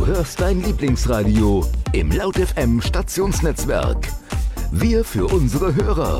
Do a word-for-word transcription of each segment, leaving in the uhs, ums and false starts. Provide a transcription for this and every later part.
hörst dein Lieblingsradio im Laut F M Stationsnetzwerk. Wir für unsere Hörer.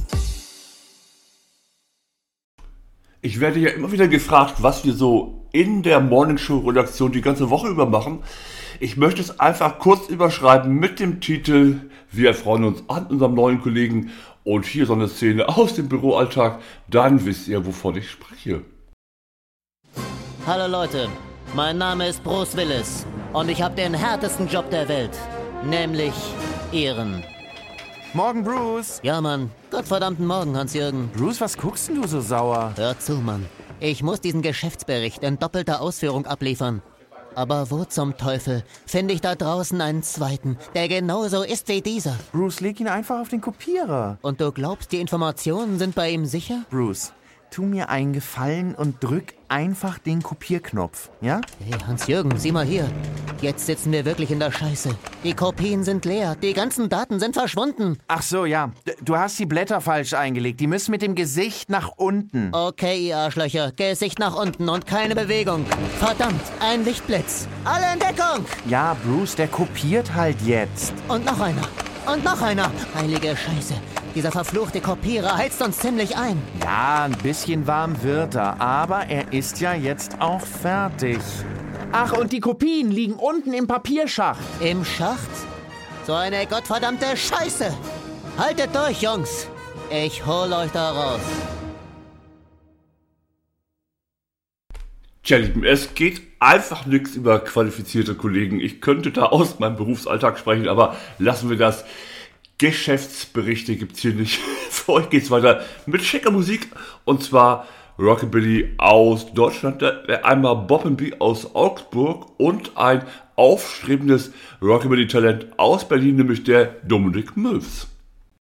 Ich werde ja immer wieder gefragt, was wir so in der Morningshow-Redaktion die ganze Woche über machen. Ich möchte es einfach kurz überschreiben mit dem Titel Wir freuen uns an unserem neuen Kollegen und hier so eine Szene aus dem Büroalltag. Dann wisst ihr, wovon ich spreche. Hallo Leute, mein Name ist Bruce Willis und ich habe den härtesten Job der Welt, nämlich Ihren. Morgen, Bruce. Ja, Mann. Gottverdammten Morgen, Hans-Jürgen. Bruce, was guckst denn du so sauer? Hör zu, Mann. Ich muss diesen Geschäftsbericht in doppelter Ausführung abliefern. Aber wo zum Teufel finde ich da draußen einen zweiten, der genauso ist wie dieser? Bruce, leg ihn einfach auf den Kopierer. Und du glaubst, die Informationen sind bei ihm sicher? Bruce, tu mir einen Gefallen und drück einfach den Kopierknopf, ja? Hey, Hans-Jürgen, sieh mal hier. Jetzt sitzen wir wirklich in der Scheiße. Die Kopien sind leer, die ganzen Daten sind verschwunden. Ach so, ja. Du hast die Blätter falsch eingelegt. Die müssen mit dem Gesicht nach unten. Okay, ihr Arschlöcher. Gesicht nach unten und keine Bewegung. Verdammt, ein Lichtblitz. Alle in Deckung! Ja, Bruce, der kopiert halt jetzt. Und noch einer. Und noch einer. Heilige Scheiße. Dieser verfluchte Kopierer heizt uns ziemlich ein. Ja, ein bisschen warm wird er, aber er ist ja jetzt auch fertig. Ach, und die Kopien liegen unten im Papierschacht. Im Schacht? So eine gottverdammte Scheiße. Haltet durch, Jungs. Ich hol euch da raus. Tja, Lieben, es geht einfach nichts über qualifizierte Kollegen. Ich könnte da aus meinem Berufsalltag sprechen, aber lassen wir das. Geschäftsberichte gibt's hier nicht. Für euch geht's weiter mit schicker Musik und zwar Rockabilly aus Deutschland, einmal Bob and Bee aus Augsburg und ein aufstrebendes Rockabilly-Talent aus Berlin, nämlich der Dominik Mills.